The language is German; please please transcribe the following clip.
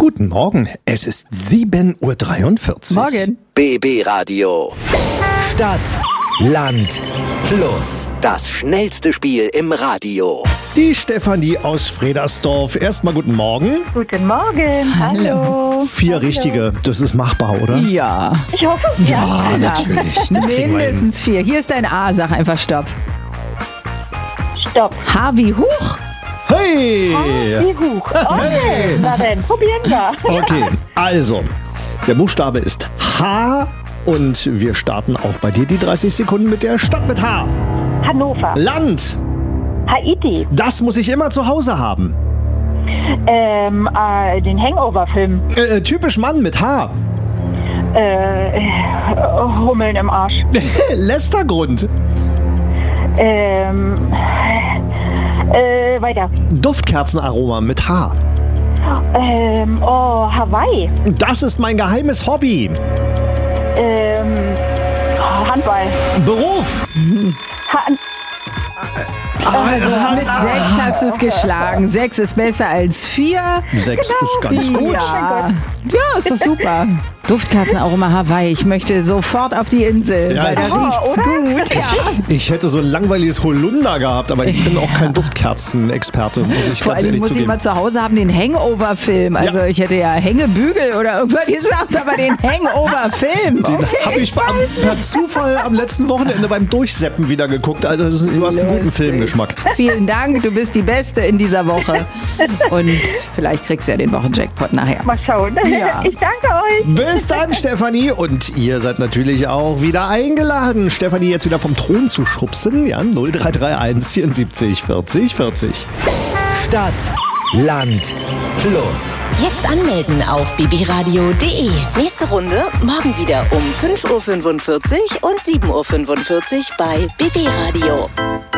Guten Morgen, es ist 7:43 Uhr. Morgen. BB Radio. Stadt, Land, Fluss. Das schnellste Spiel im Radio. Die Stefanie aus Fredersdorf. Erstmal guten Morgen. Guten Morgen, hallo. 4 richtige, das ist machbar, oder? Ja, Ich hoffe, Ja, natürlich. Das kriegen wir hin. mindestens 4. Hier ist dein A, sag einfach Stopp. Stopp. H wie Huch. Hey! Wie hoch. Okay, na dann, probieren wir. Okay, also, der Buchstabe ist H und wir starten auch bei dir die 30 Sekunden mit der Stadt mit H. Hannover, Land, Haiti, das muss ich immer zu Hause haben. den Hangover-Film, Typisch Mann mit H. Hummeln im Arsch, Lästergrund, weiter, Duftkerzenaroma mit H. Hawaii, Das ist mein geheimes Hobby. Handball, Beruf. Mit 6 hast du es geschlagen. 6 ist besser als 4. 6 ist ganz gut. Ja, ist doch super. Duftkerzenaroma Hawaii. Ich möchte sofort auf die Insel, Ja, weil da jetzt- riecht's gut. Ja. Ich hätte so ein langweiliges Holunder gehabt, aber ich bin auch kein Duftkerzenexperte, muss ich Vor ganz allem ehrlich muss ich zugeben. mal zu Hause haben den Hangover-Film. Also ich hätte ja Hängebügel oder irgendwas gesagt, aber den Hangover-Film. Den habe ich per Zufall am letzten Wochenende beim Durchseppen wieder geguckt. Also du hast einen guten Filmgeschmack. Vielen Dank, du bist die Beste in dieser Woche. Und vielleicht kriegst du ja den Wochenjackpot nachher. mal schauen. Ja. Ich danke euch. Bis dann, Stefanie. Und ihr seid natürlich auch wieder eingeladen, Stefanie jetzt wieder vom Thron zu schubsen. Ja, 0331 74 40 40. Stadt, Land, Fluss. Jetzt anmelden auf bbradio.de. Nächste Runde morgen wieder um 5:45 Uhr und 7:45 Uhr bei BB Radio.